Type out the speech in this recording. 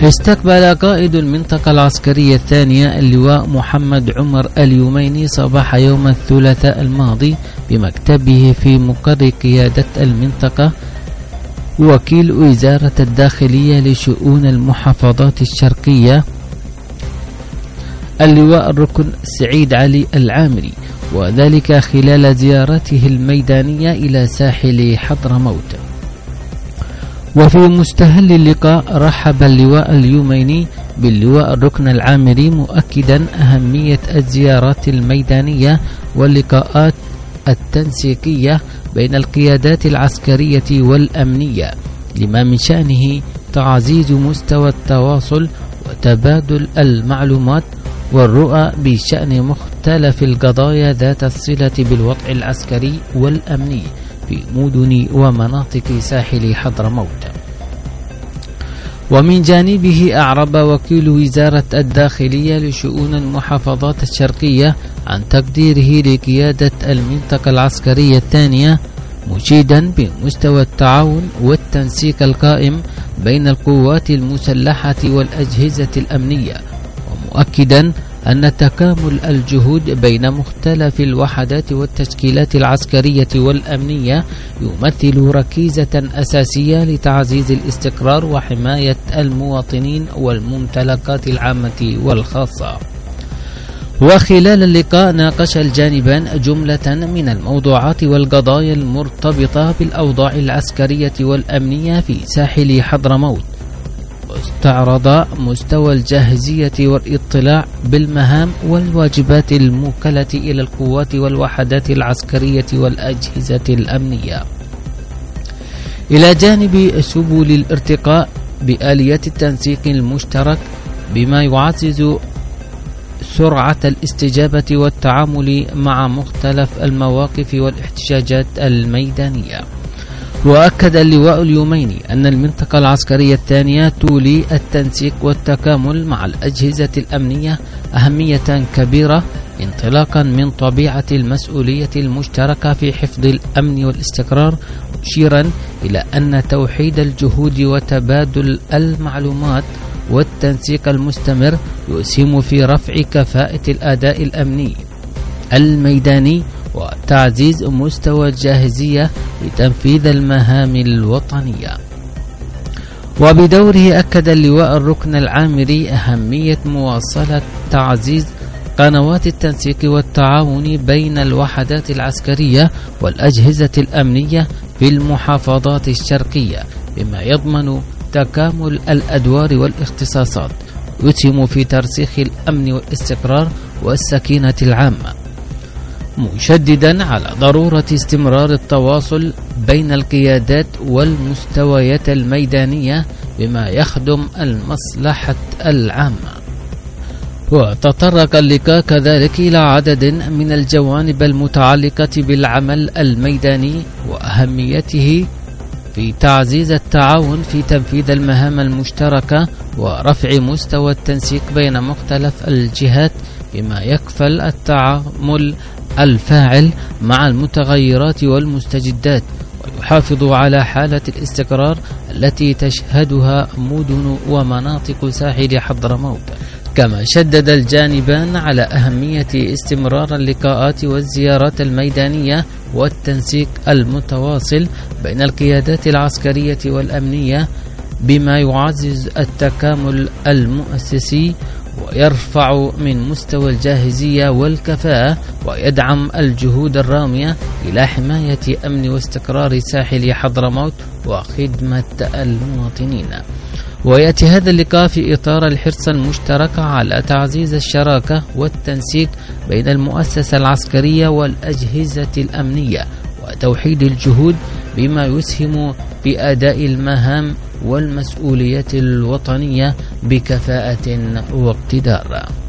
استقبل قائد المنطقة العسكرية الثانية اللواء محمد عمر اليوميني صباح يوم الثلاثاء الماضي بمكتبه في مقر قيادة المنطقة وكيل وزارة الداخلية لشؤون المحافظات الشرقية اللواء الركن سعيد علي العامري، وذلك خلال زيارته الميدانية إلى ساحل حضرموت. وفي مستهل اللقاء رحب اللواء اليوميني باللواء الركن العامري مؤكدا أهمية الزيارات الميدانية واللقاءات التنسيقية بين القيادات العسكرية والأمنية لما من شأنه تعزيز مستوى التواصل وتبادل المعلومات والرؤى بشأن مختلف القضايا ذات الصلة بالوضع العسكري والأمني في مدن ومناطق ساحل حضرموت. ومن جانبه أعرب وكيل وزارة الداخلية لشؤون المحافظات الشرقية عن تقديره لقيادة المنطقة العسكرية الثانية، مشيدا بمستوى التعاون والتنسيق القائم بين القوات المسلحة والأجهزة الأمنية، ومؤكدا أن تكامل الجهود بين مختلف الوحدات والتشكيلات العسكرية والأمنية يمثل ركيزة أساسية لتعزيز الاستقرار وحماية المواطنين والممتلكات العامة والخاصة. وخلال اللقاء ناقش الجانبان جملة من الموضوعات والقضايا المرتبطة بالأوضاع العسكرية والأمنية في ساحل حضرموت، واستعرض مستوى الجاهزية والاطلاع بالمهام والواجبات الموكلة إلى القوات والوحدات العسكرية والأجهزة الأمنية، إلى جانب سبل الارتقاء بآلية التنسيق المشترك بما يعزز سرعة الاستجابة والتعامل مع مختلف المواقف والاحتجاجات الميدانية. وأكد اللواء اليوميني أن المنطقة العسكرية الثانية تولي التنسيق والتكامل مع الأجهزة الأمنية أهمية كبيرة انطلاقا من طبيعة المسؤولية المشتركة في حفظ الأمن والاستقرار، مشيرا إلى أن توحيد الجهود وتبادل المعلومات والتنسيق المستمر يسهم في رفع كفاءة الأداء الأمني الميداني وتعزيز مستوى الجاهزية لتنفيذ المهام الوطنية. وبدوره أكد اللواء الركن العامري أهمية مواصلة تعزيز قنوات التنسيق والتعاون بين الوحدات العسكرية والأجهزة الأمنية في المحافظات الشرقية بما يضمن تكامل الأدوار والاختصاصات، يسهم في ترسيخ الأمن والاستقرار والسكينة العامة، مشددا على ضرورة استمرار التواصل بين القيادات والمستويات الميدانية بما يخدم المصلحة العامة. وتطرق اللقاء كذلك إلى عدد من الجوانب المتعلقة بالعمل الميداني وأهميته في تعزيز التعاون في تنفيذ المهام المشتركة ورفع مستوى التنسيق بين مختلف الجهات بما يكفل التعامل الفاعل مع المتغيرات والمستجدات ويحافظ على حالة الاستقرار التي تشهدها مدن ومناطق ساحل حضرموت. كما شدد الجانبان على أهمية استمرار اللقاءات والزيارات الميدانية والتنسيق المتواصل بين القيادات العسكرية والأمنية بما يعزز التكامل المؤسسي ويرفع من مستوى الجاهزية والكفاءة ويدعم الجهود الرامية إلى حماية أمن واستقرار ساحل حضرموت وخدمة المواطنين. ويأتي هذا اللقاء في إطار الحرص المشترك على تعزيز الشراكة والتنسيق بين المؤسسة العسكرية والأجهزة الأمنية وتوحيد الجهود بما يسهم بأداء المهام والمسؤوليات الوطنية بكفاءة واقتدار.